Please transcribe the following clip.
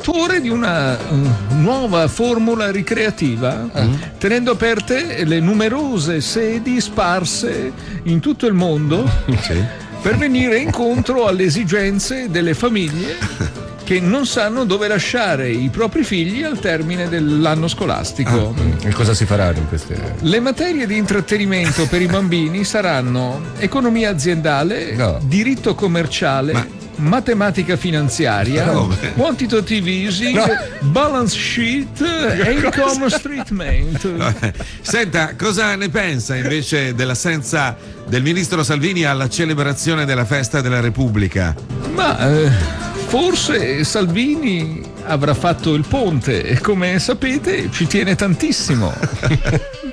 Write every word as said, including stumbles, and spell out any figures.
l'autore di una uh, nuova formula ricreativa, uh, tenendo aperte le numerose sedi sparse in tutto il mondo sì. per venire incontro alle esigenze delle famiglie che non sanno dove lasciare i propri figli al termine dell'anno scolastico. Ah, e cosa si farà in queste? Le materie di intrattenimento per i bambini saranno economia aziendale, no. diritto commerciale, ma... matematica finanziaria, no, quantitative easing, no. balance sheet e income statement. Senta, cosa ne pensa invece dell'assenza del ministro Salvini alla celebrazione della festa della Repubblica? Ma eh, forse Salvini avrà fatto il ponte e, come sapete, ci tiene tantissimo.